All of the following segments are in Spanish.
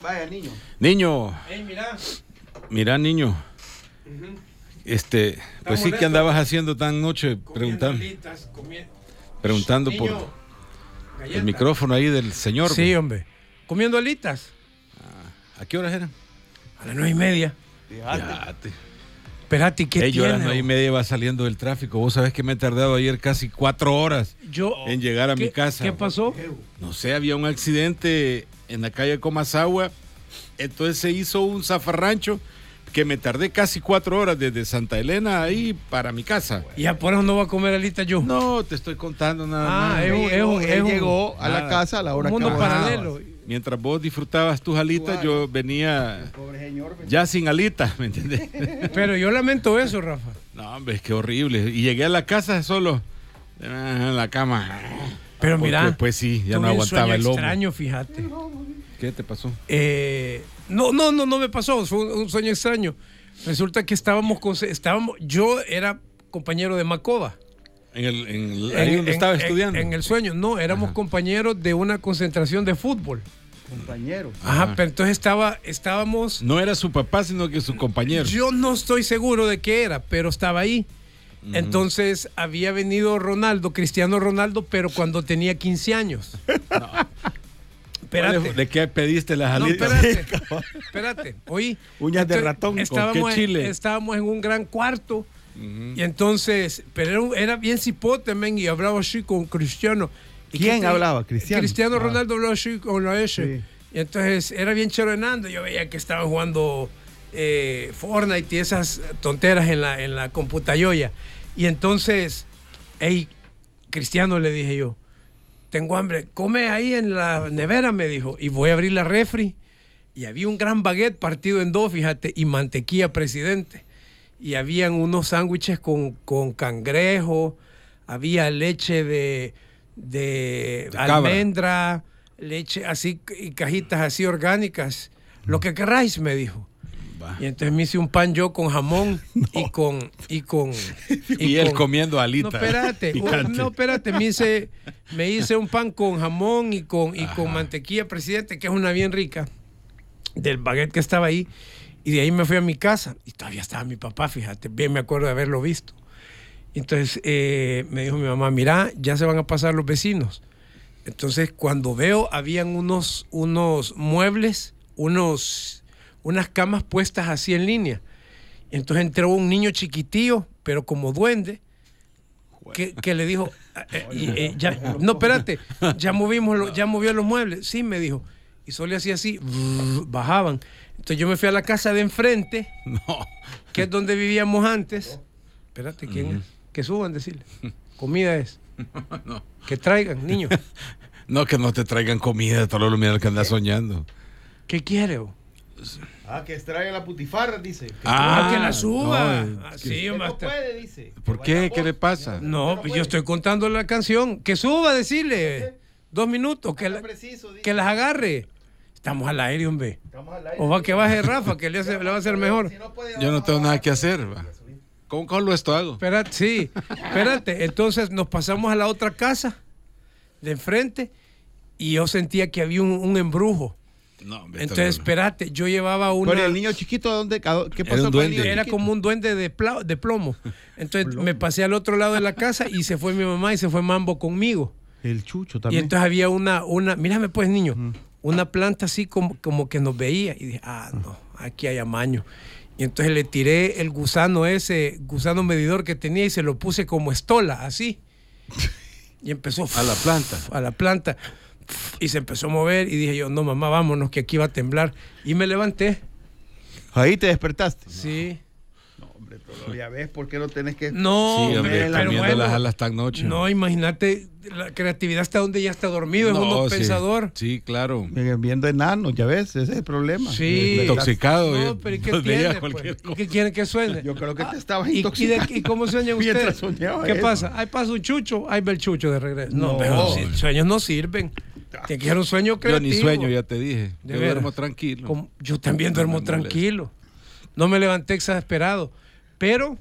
Vaya, niño. Niño. Hey, mira. Mira, niño. Pues sí, ¿qué andabas haciendo tan noche? Preguntando por el micrófono ahí del señor. Sí, hombre. Comiendo alitas. ¿A qué horas eran? A las 9:30. Fíjate. Espérate, ¿qué tiene? Yo a las 9:30 iba saliendo del tráfico. Vos sabés que me he tardado ayer casi 4 horas en llegar a mi casa. ¿Qué pasó? No sé, había un accidente en la calle Comasagua. Entonces se hizo un zafarrancho que me tardé casi 4 horas desde Santa Elena ahí para mi casa. ¿Y ya por eso no voy a comer alitas yo? No, te estoy contando nada más. Él llegó a la casa a la hora un mundo paralelo. Mientras vos disfrutabas tus alitas, yo venía ya sin alitas, ¿me entendés? Pero yo lamento eso, Rafa. No, hombre, es que horrible. Y llegué a la casa solo en la cama. Pero mira, pues sí, ya no aguantaba el lomo. Extraño, fíjate. ¿Qué te pasó? No me pasó, fue un sueño extraño. Resulta que yo era compañero de Macoba. Ahí donde estaba estudiando. En el sueño, no, éramos compañeros de una concentración de fútbol. Compañeros. Ajá, pero entonces estábamos... No era su papá, sino que su compañero. Yo no estoy seguro de qué era, pero estaba ahí. Entonces había venido Cristiano Ronaldo, pero cuando tenía 15 años. No. Espérate. ¿De qué pediste las alitas? No, espérate. Oí. Uñas de ratón. ¿Con qué chile? Estábamos en un gran cuarto. Y entonces, pero era bien cipote, men, y hablaba así con Cristiano. ¿Quién hablaba? Cristiano. Cristiano Ronaldo hablaba así con la S. Sí. Y entonces era bien choronando. Yo veía que estaba jugando Fortnite y esas tonteras en la computayoya. Y entonces, hey, Cristiano, le dije yo, tengo hambre, come ahí en la nevera, me dijo, y voy a abrir la refri. Y había un gran baguette partido en dos, fíjate, y mantequilla Presidente. Y habían unos sándwiches con cangrejo, había leche de almendra, leche así, y cajitas así orgánicas. Lo que queráis, me dijo. Y entonces me hice un pan yo con jamón y él comiendo alitas. No, espérate, me hice un pan con jamón y con mantequilla Presidente, que es una bien rica, del baguette que estaba ahí. Y de ahí me fui a mi casa y todavía estaba mi papá, fíjate, bien me acuerdo de haberlo visto. Entonces me dijo mi mamá, mira, ya se van a pasar los vecinos. Entonces cuando veo, habían unos muebles, unas camas puestas así en línea. Entonces entró un niño chiquitillo, pero como duende, que le dijo, no, espérate, ya movió los muebles. Sí, me dijo. Y solo hacía así, bajaban. Entonces yo me fui a la casa de enfrente, que es donde vivíamos antes. Espérate, ¿quién es? Que suban, decirle. Comida es. No. Que traigan, niños. No, que no te traigan comida, todo lo que andas soñando. ¿Qué quiere? Que traigan la putifarra, dice. Que la suba. Sí, no puede, dice. ¿Por qué? ¿Qué le pasa? No, pues yo estoy contando la canción. Que suba, decirle. 2 minutos, que las agarre. Estamos al aire, hombre. O va que baje Rafa, que le va a hacer mejor. Yo no tengo nada que hacer. Va. ¿Cómo lo esto hago? Espérate. Entonces nos pasamos a la otra casa de enfrente y yo sentía que había un embrujo. No, entonces, espérate, yo llevaba una... Pero el niño chiquito, ¿qué pasó? Era un duende. Era como un duende de plomo. Entonces me pasé al otro lado de la casa y se fue mi mamá y se fue Mambo conmigo. El Chucho también. Y entonces había una mírame pues, niño, una planta así como que nos veía. Y dije, no, aquí hay amaño. Y entonces le tiré el ese gusano medidor que tenía y se lo puse como estola, así. Y empezó... A la planta. A la planta. Y se empezó a mover y dije yo, no, mamá, vámonos, que aquí va a temblar. Y me levanté. ¿Ahí te despertaste? Sí. No, hombre, pero ya ves por qué no tenés que... No, sí, hombre, comiendo las alas tan noche. No, imagínate, la creatividad está donde ya está dormido, es uno pensador. Sí, claro. Viendo enanos, ya ves, ese es el problema. Sí. Intoxicado. No, pero ¿y qué tiene? Pues? ¿Qué quieren que suene? Yo creo que te estabas intoxicando. ¿Y cómo sueñan ustedes? ¿Qué pasa? Ahí pasa un chucho, ahí va el chucho de regreso. No, pero sueños no sirven. Tiene que ser un sueño creativo. Yo ni sueño, ya te dije. Yo duermo tranquilo. Yo también duermo tranquilo. No me levanté exasperado. Pero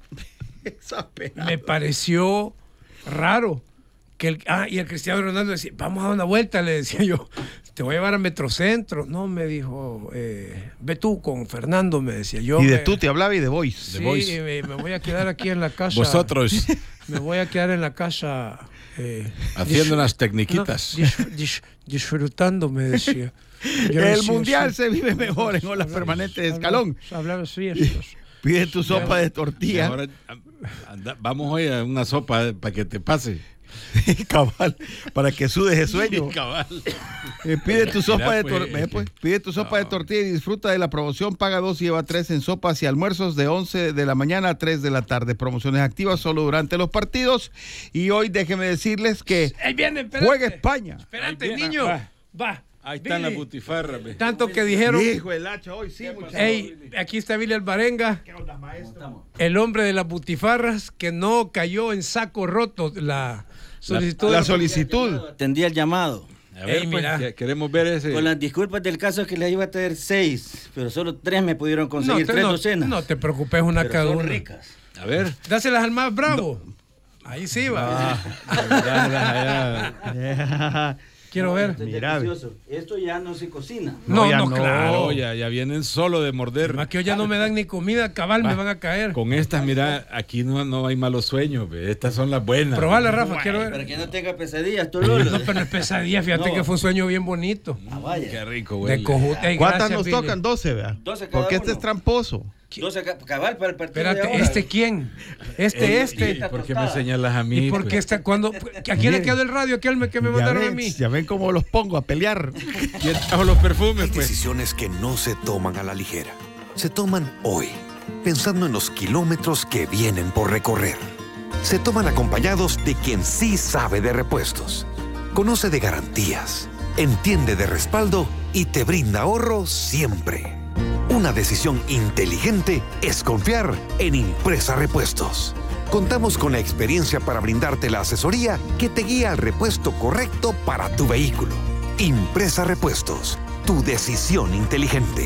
me pareció raro que y el Cristiano Ronaldo decía, vamos a dar una vuelta, le decía yo. te voy a llevar a Metrocentro. No, me dijo, ve tú con Fernando, me decía. Yo y de tú te hablaba y de Voice. Sí, The Voice. me voy a quedar aquí en la casa. Vosotros. Me voy a quedar en la casa. Haciendo unas tecniquitas. Disfrutando, me decía. Yo El decía, mundial sí, se vive mejor en olas permanentes de Escalón. Hablaba así estos. Pide tu sopa de tortilla. Ahora, vamos hoy a una sopa para que te pase. Cabal, para que sudes de sueño. Cabal. Pide tu sopa de pues. tortilla. Pide tu sopa de tortilla y disfruta de la promoción. Paga 2 y lleva 3 en sopas y almuerzos de 11 de la mañana a 3 de la tarde. Promociones activas solo durante los partidos. Y hoy déjeme decirles que Ahí viene, espérate. juega España. Espérate, Ahí viene, niño. va. Ahí están las butifarras. Ve. Tanto que dijeron. Hijo el hacha hoy, sí, muchachos. Ey, aquí está Billy Alvarenga, ¿Qué onda, maestro? el hombre de las butifarras, que no cayó en saco roto la solicitud. La solicitud. Atendí el llamado. A ver, Ey, pues, mira. queremos ver ese. Con las disculpas del caso que les iba a traer 6, pero solo 3 me pudieron conseguir, 3 docenas. No te preocupes, una Pero cada son una. ricas. A ver. Dáselas al más bravo. Ahí sí va. Quiero ver. Este es Mira, delicioso. Esto ya no se cocina. No, ya no, no. claro. Ya vienen solo de morder. Más que hoy ya no me dan ni comida, cabal, me van a caer. Con estas, mira, aquí no hay malos sueños. Ve. Estas son las buenas. Probala, Rafa, quiero Para ver. que no tenga pesadillas, tú Lolo. No, pero no es pesadilla, fíjate No. que fue un sueño bien bonito. Ah, vaya. Qué rico, güey. De cojute. Ey, ¿Cuántas gracias, nos Billy. tocan? 12, vea. 12 cada Porque este uno. es tramposo. 12 cabal para el partido de Espérate, ahora. ¿este quién? Este. ¿Por qué me señalas a mí? ¿Y por qué pues? está cuando? ¿A quién le quedó el radio? Aquel que me mandaron a mí. Ya ven cómo los pongo a pelear. ¿Quién trajo los perfumes, Hay pues? decisiones que no se toman a la ligera. Se toman hoy, pensando en los kilómetros que vienen por recorrer. Se toman acompañados de quien sí sabe de repuestos, conoce de garantías, entiende de respaldo y te brinda ahorro siempre. Una decisión inteligente es confiar en Impresa Repuestos. Contamos con la experiencia para brindarte la asesoría que te guía al repuesto correcto para tu vehículo. Impresa Repuestos, tu decisión inteligente.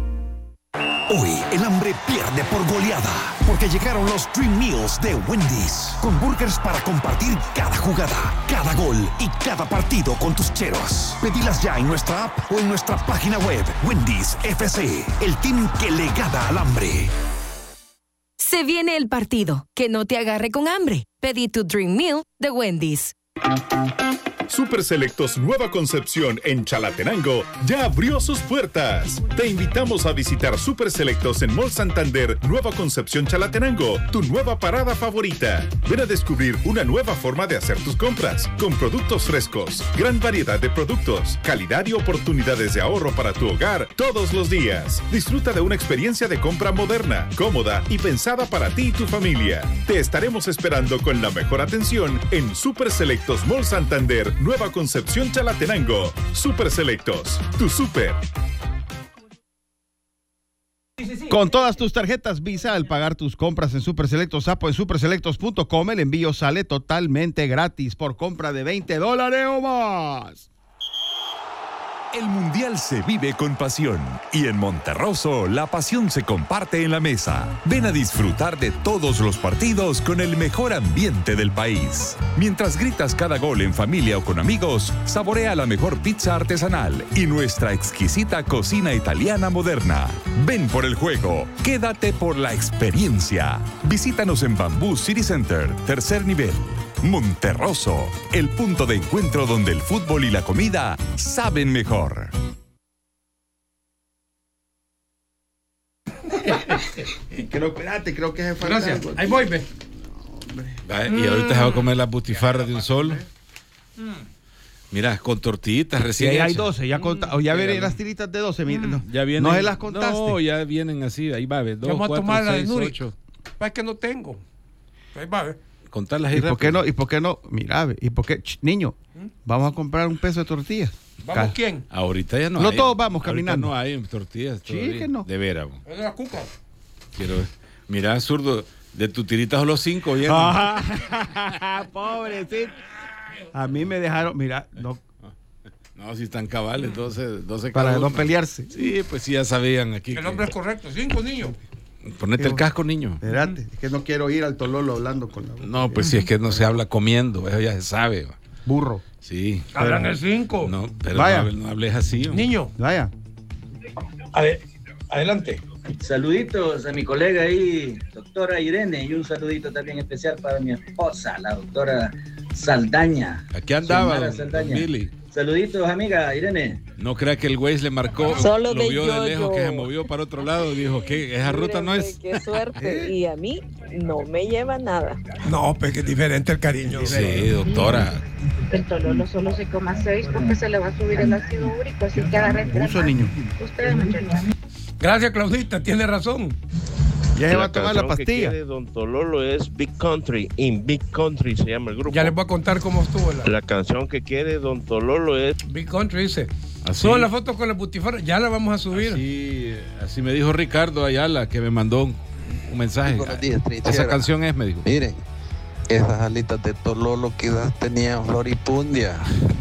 Hoy el hambre pierde por goleada, porque llegaron los Dream Meals de Wendy's, con burgers para compartir cada jugada, cada gol y cada partido con tus cheros. Pedilas ya en nuestra app o en nuestra página web. Wendy's FC, el team que le gana al hambre. Se viene el partido. Que no te agarre con hambre. Pedí tu Dream Meal de Wendy's. Super Selectos Nueva Concepción en Chalatenango ya abrió sus puertas. Te invitamos a visitar Super Selectos en Mall Santander, Nueva Concepción Chalatenango, tu nueva parada favorita. Ven a descubrir una nueva forma de hacer tus compras, con productos frescos, gran variedad de productos, calidad y oportunidades de ahorro para tu hogar todos los días. Disfruta de una experiencia de compra moderna, cómoda y pensada para ti y tu familia. Te estaremos esperando con la mejor atención en Super Selectos Mall Santander, Nueva Concepción Chalatenango. Super Selectos, tu super. Con todas tus tarjetas Visa, al pagar tus compras en Super Selectos App o en superselectos.com, el envío sale totalmente gratis por compra de $20 o más. El Mundial se vive con pasión y en Monterroso la pasión se comparte en la mesa. Ven a disfrutar de todos los partidos con el mejor ambiente del país. Mientras gritas cada gol en familia o con amigos, saborea la mejor pizza artesanal y nuestra exquisita cocina italiana moderna. Ven por el juego, quédate por la experiencia. Visítanos en Bamboo City Center, tercer nivel. Monterroso, el punto de encuentro donde el fútbol y la comida saben mejor. Creo que es Gracias. Ahí voy, ve. Y ahorita se va a comer las butifarras de un solo. Mira, con tortillitas Sí, recién ahí hay hechas. 12, ya veré las tiritas de 12. Mira, no, Ya vienen, no se las contaste. No, ya vienen así. Ahí va, ve. 2, Vamos a 4, tomar la de 6, Nuri. 8. Es que no tengo. Ahí va, ve. Contarlas ahí ¿Y por qué rápido. no? ¿Y por qué no? Mira, ve, ¿y por qué? Niño, vamos a comprar un peso de tortillas. ¿Vamos quién? Ahorita ya no No hay. todos vamos Ahorita caminando. no hay tortillas Sí, todavía. que no. De veras. Es de la cuca. Quiero ver. Mira, zurdo, de tu tirita solo 5 vienen. Pobrecito. A mí me dejaron, mira, no, No, si están cabales, 12 para cada no uno. pelearse. Sí, pues sí, ya sabían aquí. El nombre es correcto. 5 niños. Ponete el casco, niño. Espérate, es que no quiero ir al tololo hablando con la No, pues si es que no se habla comiendo, eso ya se sabe. Va. burro. Sí. Hablan el 5. No, pero Vaya. no hables así. Niño. Vaya. No hables así. Niño. Adelante. Saluditos a mi colega ahí, doctora Irene, y un saludito también especial para mi esposa, la doctora Saldaña. Aquí andaba, Xiomara don Saldaña. Billy. Saluditos, amiga Irene. No crea que el Waze le marcó, Solo lo de vio yo-yo. de lejos que se movió para otro lado. Dijo que esa ruta no es. Qué suerte. Y a mí no me lleva nada. No, pues que es diferente el cariño. Sí, doctora. El Tololo solo 6,6 porque se le va a subir el ácido úrico, así que agarren. Uso, niño. Ustedes, muchachos. Gracias, Claudita, tiene razón. Ya se va a tomar la pastilla. Don Tololo es Big Country. In Big Country se llama el grupo. Ya les voy a contar cómo estuvo La canción que quiere Don Tololo es Big Country, dice. Así. Suban la foto con la butifarra, ya la vamos a subir. Así me dijo Ricardo Ayala, que me mandó un mensaje. Buenos días, trinchera. Esa canción es, me dijo. Miren, esas alitas de Tololo quizás tenían floripundia.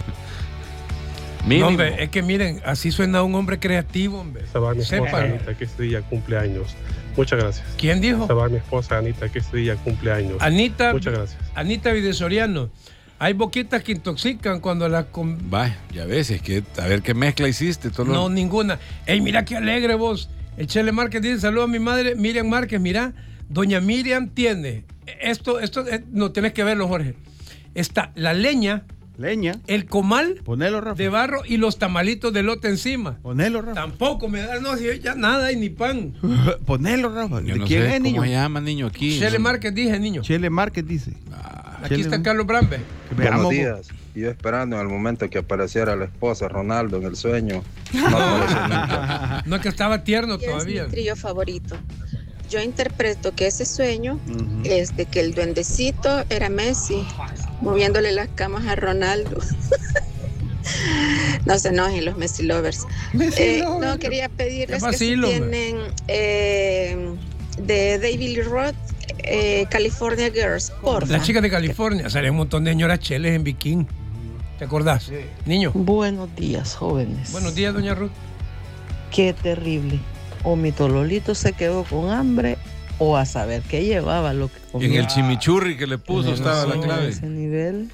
No, hombre, es que miren, así suena un hombre creativo, hombre. Se va mi esposa Sepan. Anita, que este día cumple años. Muchas gracias. ¿Quién dijo? Se va mi esposa Anita, que este día cumple años. Anita. Muchas gracias. Anita Videsoriano. Hay boquitas que intoxican cuando las... Vaya, ya ves, es que a ver qué mezcla hiciste. No, ninguna. Ey, mira qué alegre vos. El Chele Márquez dice, saludos a mi madre, Miriam Márquez. Mira, doña Miriam tiene, esto no tenés que verlo, Jorge. Está la leña, el comal Ponelo, Rafa. de barro y los tamalitos de lote encima. Ponelo, Rafa. Tampoco me da, no, si ya nada y ni pan. Ponelo, Rafa. Yo ¿De no quién sé es, niño? ¿Cómo se llama, niño, aquí? Chele Márquez dije, niño. Chele Márquez dice. Aquí está Carlos Brambe. Buenos días. Yo esperando en el momento que apareciera la esposa Ronaldo en el sueño. No, es que estaba tierno todavía. Es mi trío favorito. Yo interpreto que ese sueño es de que el duendecito era Messi, moviéndole las camas a Ronaldo. No se enojen los Messi lovers. No, quería pedirles que si tienen de David Lee Roth, California Girls, porfa. Las chicas de California, salen un montón de señoras cheles en bikini. ¿Te acordás? Sí. Niño. Buenos días, jóvenes. Buenos días, doña Ruth. Qué terrible. O mi Tololito se quedó con hambre o a saber qué llevaba lo que comía. En el chimichurri que le puso estaba la clave. Ese nivel.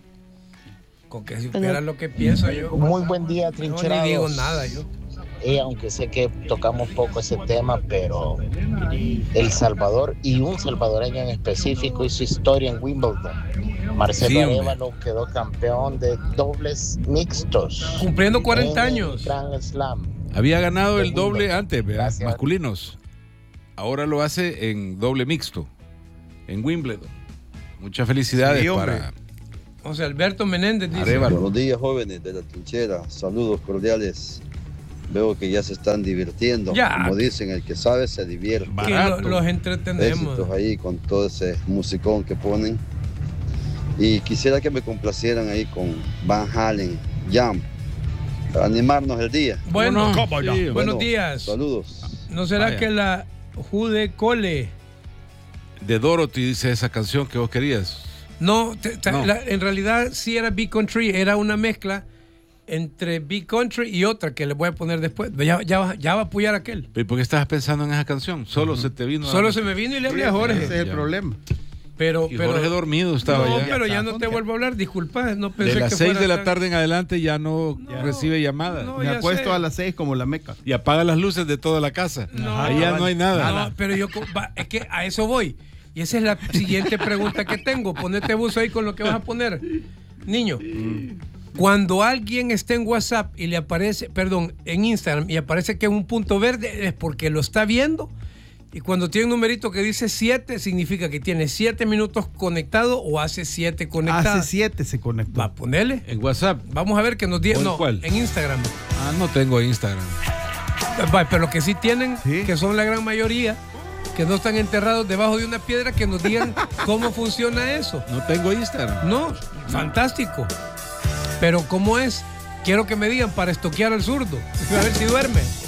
Con que si supiera lo que pienso yo. Muy buen día, trincherados. No le digo nada yo. Aunque sé que tocamos poco ese tema, pero El Salvador y un salvadoreño en específico y su historia en Wimbledon. Marcelo Arévalo quedó campeón de dobles mixtos. Cumpliendo 40 años. Grand Slam. Había ganado el doble antes, ¿verdad? Masculinos. Ahora lo hace en doble mixto, en Wimbledon. Muchas felicidades para... José Alberto Menéndez dice. Arévalo. Buenos días, jóvenes de la trinchera. Saludos cordiales. Veo que ya se están divirtiendo. Ya. Como dicen, el que sabe se divierte. Que los entretenemos. Éxitos ahí con todo ese musicón que ponen. Y quisiera que me complacieran ahí con Van Halen, Jump, para animarnos el día. Bueno, buenos días. Saludos. ¿No será Vaya. que la Jude Cole? De Dorothy dice esa canción que vos querías. No, en realidad sí era Big Country, era una mezcla entre Big Country y otra que le voy a poner después. Ya va a apoyar aquel. ¿Y por qué estabas pensando en esa canción? Solo se te vino. Solo se me vino y le hablé a Jorge. Ese es el problema. Pero Jorge dormido estaba no, ya. pero ya no te vuelvo a hablar, disculpa, no pensé de las que 6 fuera de la tan- tarde en adelante ya no recibe llamadas. No, Me ya acuesto sé. a las 6 como la meca. Y apaga las luces de toda la casa. Ahí ya no hay nada. No, pero es que a eso voy. Y esa es la siguiente pregunta que tengo. Ponete buzo ahí con lo que vas a poner. Niño, cuando alguien está en WhatsApp y le aparece, en Instagram y aparece que es un punto verde, es porque lo está viendo. Y cuando tiene un numerito que dice 7, significa que tiene 7 minutos conectado o hace 7 conectados. Hace 7 se conectó. Va a ponerle. En WhatsApp. Vamos a ver que nos diga. ¿O en No, cuál? en Instagram. Ah, no tengo Instagram. Va, pero lo que sí tienen, que son la gran mayoría, que no están enterrados debajo de una piedra, que nos digan cómo funciona eso. No tengo Instagram. No, fantástico. Pero ¿cómo es? Quiero que me digan para estoquear al zurdo. A ver si duerme.